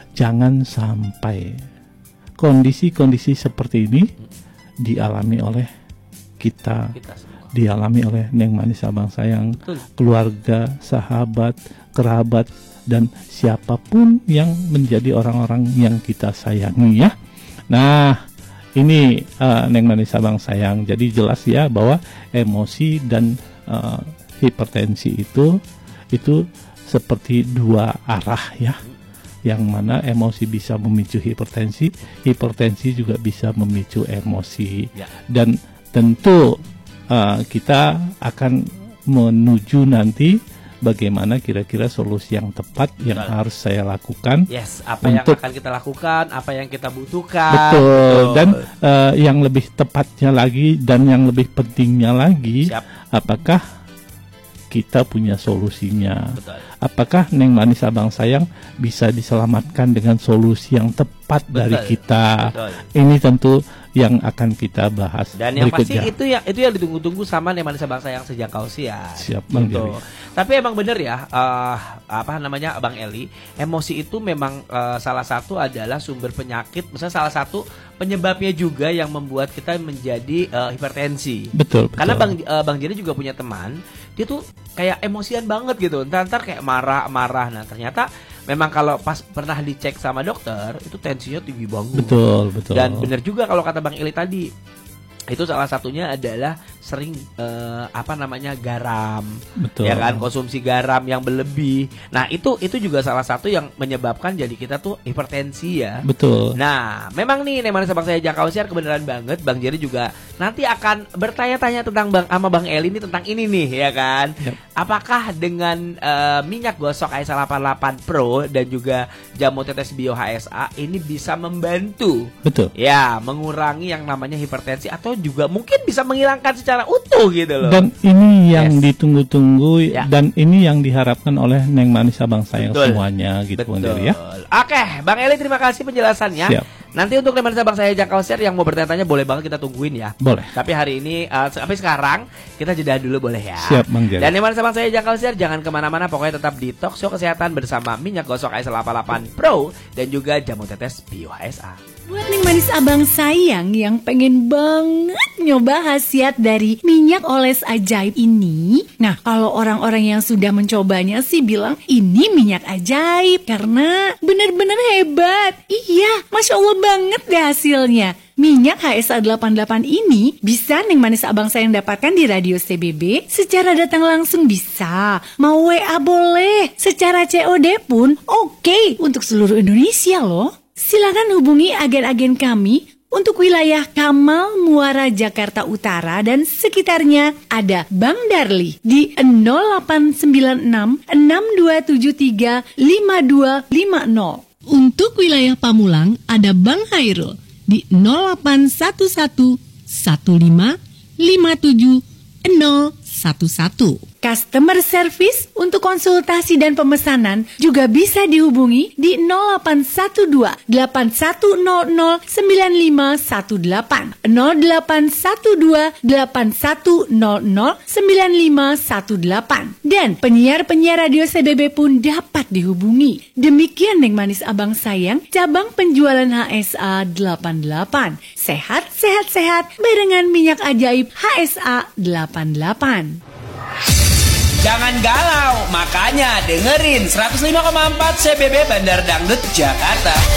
jangan sampai kondisi-kondisi seperti ini dialami oleh kita dialami oleh Neng Manis Abang Sayang, keluarga, sahabat, kerabat, dan siapapun yang menjadi orang-orang yang kita sayangi ya. Nah, ini Neng Manis Abang Sayang. Jadi jelas ya bahwa emosi dan hipertensi itu seperti dua arah ya. Yang mana emosi bisa memicu hipertensi, hipertensi juga bisa memicu emosi. Ya. Dan tentu kita akan menuju nanti bagaimana kira-kira solusi yang tepat yang harus saya lakukan. Yes, apa yang akan kita lakukan, apa yang kita butuhkan. Betul. Dan yang lebih tepatnya lagi dan yang lebih pentingnya lagi, apakah kita punya solusinya? Betul. Apakah Neng Manis Abang Sayang bisa diselamatkan dengan solusi yang tepat dari kita? Betul. Ini tentu yang akan kita bahas. Dan yang pasti itu yang ditunggu-tunggu sama Neng Manis Abang Sayang sejak usia. Siap Bang Jerry. Tapi emang bener ya, Bang Eli, emosi itu memang salah satu adalah sumber penyakit, misalnya salah satu penyebabnya juga yang membuat kita menjadi hipertensi. Betul. Karena Bang Jerry juga punya teman, dia tuh kayak emosian banget gitu, ntar kayak marah. Nah ternyata memang kalau pas pernah dicek sama dokter itu tensinya tinggi banget. Betul. Dan benar juga kalau kata Bang Eli tadi, itu salah satunya adalah sering garam. Betul. Ya kan, konsumsi garam yang berlebih. Nah, itu juga salah satu yang menyebabkan jadi kita tuh hipertensi ya. Betul. Nah, memang nih Neng Manis Abang Sayang Jangkau Usia kebenaran banget Bang Jerry juga nanti akan bertanya-tanya tentang Bang Eli ini tentang ini nih ya kan. Yep. Apakah dengan minyak gosok HSA 88 Pro dan juga jamu tetes bio HSA ini bisa membantu ya mengurangi yang namanya hipertensi atau juga mungkin bisa menghilangkan secara utuh gitu loh. Dan ini yang ditunggu-tunggu dan ini yang diharapkan oleh Neng Manis Abang Sayang semuanya gitu Bang Jerry ya. Oke, Bang Eli terima kasih penjelasannya. Siap. Nanti untuk Neng Manis Abang Sayang Jangkau Share yang mau bertanya-tanya boleh banget kita tungguin ya. Boleh. Tapi hari ini sampai sekarang kita jeda dulu boleh ya. Siap Bang Jerry. Dan Neng Manis Abang Sayang Jangkau Share jangan kemana-mana, pokoknya tetap di Talk Show Kesehatan bersama minyak gosok HSA 88 Pro dan juga jamu tetes bio HSA. Buat Neng Manis Abang Sayang yang pengen banget nyoba khasiat dari minyak oles ajaib ini. Nah, kalau orang-orang yang sudah mencobanya sih bilang ini minyak ajaib karena benar-benar hebat. Iya, Masya Allah banget deh hasilnya. Minyak HSA 88 ini bisa Neng Manis Abang Sayang dapatkan di Radio CBB, secara datang langsung bisa, mau WA boleh, secara COD pun oke untuk seluruh Indonesia loh. Silakan hubungi agen-agen kami untuk wilayah Kamal, Muara, Jakarta Utara dan sekitarnya. Ada Bang Darli di 0896 6273 5250. Untuk wilayah Pamulang ada Bang Hairul di 0811 15 57 011. Customer service untuk konsultasi dan pemesanan juga bisa dihubungi di 0812 8100 9518 0812 8100 9518. Dan penyiar-penyiar Radio CBB pun dapat dihubungi. Demikian Neng Manis Abang Sayang, cabang penjualan HSA 88. Sehat barengan minyak ajaib HSA 88. Jangan galau, makanya dengerin 105,4 CBB Bandar Dangdut Jakarta.